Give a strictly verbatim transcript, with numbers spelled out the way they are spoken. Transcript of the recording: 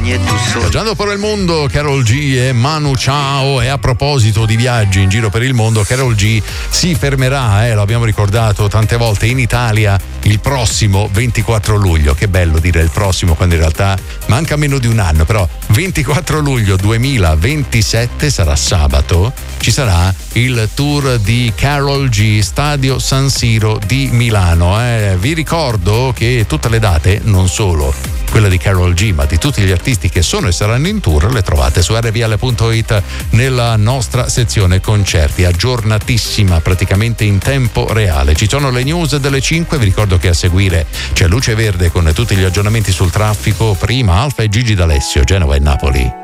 Viaggiando per il mondo, Karol G e Manu Chao. E a proposito di viaggi in giro per il mondo, Karol G si fermerà, eh, lo abbiamo ricordato tante volte, in Italia il prossimo ventiquattro luglio. Che bello dire il prossimo quando in realtà manca meno di un anno, però ventiquattro luglio duemilaventisette sarà sabato, ci sarà il tour di Karol G, Stadio San Siro di Milano. Eh. Vi ricordo che tutte le date, non solo quella di Karol G, ma di tutti gli artisti che sono e saranno in tour, le trovate su erre vu elle punto it nella nostra sezione concerti, aggiornatissima praticamente in tempo reale. Ci sono le news delle cinque, vi ricordo che a seguire c'è Luce Verde con tutti gli aggiornamenti sul traffico, prima Alfa e Gigi D'Alessio, Genova e Napoli.